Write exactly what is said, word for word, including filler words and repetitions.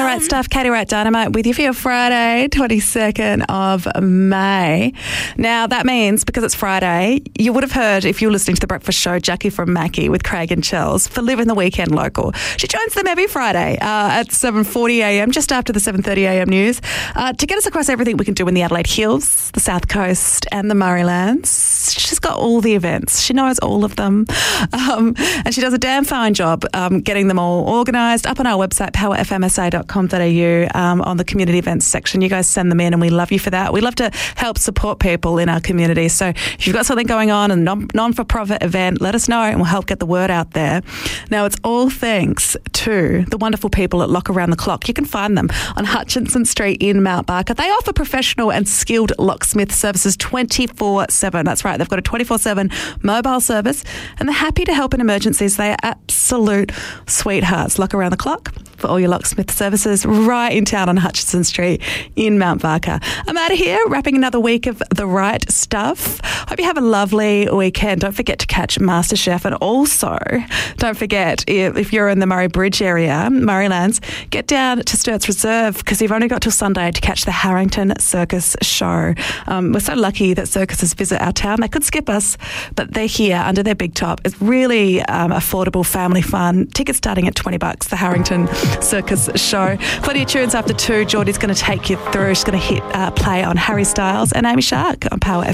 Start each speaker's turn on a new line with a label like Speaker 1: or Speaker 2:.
Speaker 1: right stuff. Katie Wright Dynamite with you for your Friday, twenty-second of May. Now, that means because it's Friday, you would have heard, if you're listening to The Breakfast Show, Jackie from Mackie with Craig and Chels for Living the Weekend Local. She joins them every Friday uh, at seven forty a m, just after the seven thirty a m news, uh, to get us across everything we can do in the Adelaide Hills, the South Coast and the Murraylands. She's got all the events. She knows all of them. Um, and she does a damn fine job um, getting them all organised up on our website, power f m s a dot com dot a u, um, on the community events section. You guys send them in and we love you for that. We love to help support people in our community. So if you've got something going on, a non- non-for-profit event, let us know and we'll help get the word out there. Now, it's all thanks to the wonderful people at Lock Around the Clock. You can find them on Hutchinson Street in Mount Barker. They offer professional and skilled locksmith services twenty-four seven. That's right. They've got a twenty-four seven mobile service and they're happy to help in emergencies. They are absolute sweethearts. Lock Around the Clock for all your locksmith services right in town on Hutchinson Street in Mount Barker. I'm out of here, wrapping another week of The Right Stuff. Hope you have a lovely weekend. Don't forget to catch MasterChef, and also don't forget, if, if you're in the Murray Bridge area, Murraylands, get down to Sturts Reserve because you've only got till Sunday to catch the Harrington Circus show. Um, we're so lucky that circuses visit our town. They could skip us, but they're here under their big top. It's really um, affordable family fun. Tickets starting at twenty bucks, the Harrington Circus show. Plenty of tunes after two. Geordie's going to take you through. She's going to hit uh, play on Harry Styles and Amy Shark on Power